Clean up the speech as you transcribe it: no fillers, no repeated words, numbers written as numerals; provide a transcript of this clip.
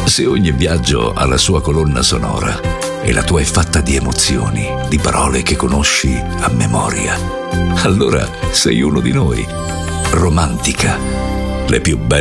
Se ogni viaggio ha la sua colonna sonora e la tua è fatta di emozioni, di parole che conosci a memoria, allora sei uno di noi. Romantica, le più belle